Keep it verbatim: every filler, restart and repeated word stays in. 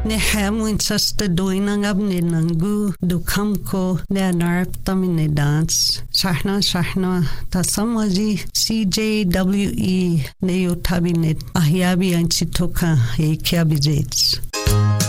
Ne hamwin sasta doinang ab ne nangu do kamko ne anarp tamine dance. Sahna sahna ta samaji C J W E ne yotabinet ahyabi ansitoka e kiabizets.